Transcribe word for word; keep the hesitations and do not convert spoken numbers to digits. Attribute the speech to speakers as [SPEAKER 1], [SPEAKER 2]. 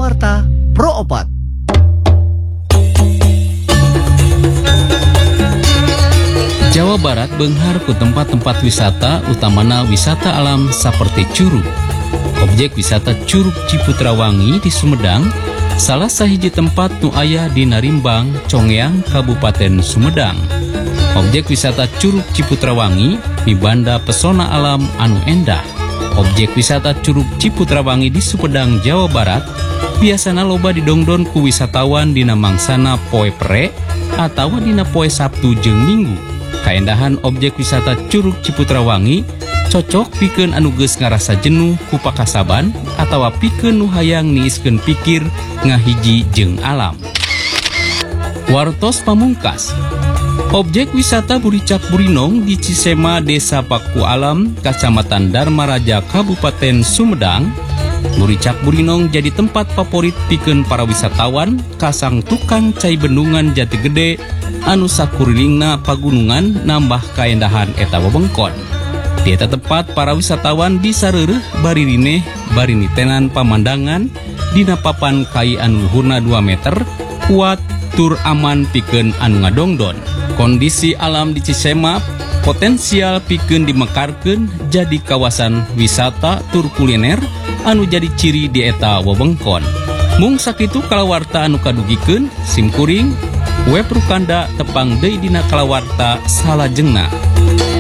[SPEAKER 1] Kalawarta Pro Opat.
[SPEAKER 2] Jawa Barat beunghar ku tempat-tempat wisata utamana wisata alam seperti Curug. Objek wisata Curug Ciputrawangi di Sumedang salah sahiji tempat nu aya di Narimbang, Congeang, Kabupaten Sumedang. Objek wisata Curug Ciputrawangi mibanda pesona alam anu endah. Objek wisata Curug Ciputrawangi di Sumedang, Jawa Barat biasana loba didongdon ku wisatawan dina mangsana poe pere atawa dina poe Sabtu jeung Minggu. Kaendahan objek wisata Curug Ciputrawangi cocok pikeun anu geus ngarasa jenuh ku pakasaban atawa pikeun nu hayang niiskeun pikir ngahiji jeung alam. Wartos pamungkas. Objek wisata Buricak Burinong di Cisema Desa Paku Alam, Kacamatan Dharma Raja, Kabupaten Sumedang. Buricak Burinong jadi tempat favorit pikeun para wisatawan kasang tukang cai bendungan Jati Gede anu sakurilingna pagunungan nambah kaendahan eta wewengkon. Di eta tempat para wisatawan bisa reureuh bari rineh bari nitenan pamandangan dina papan kai anu luhurna dua meter kuat tur aman pikeun anu ngadongdon. Kondisi alam di Cisema potensial pikeun dimekarkeun jadi kawasan wisata tur kuliner anu jadi ciri di eta wewengkon. Mung sakitu kalawarta anu kadugikeun simkuring web Rukanda tepang deui dina kalawarta salajengna.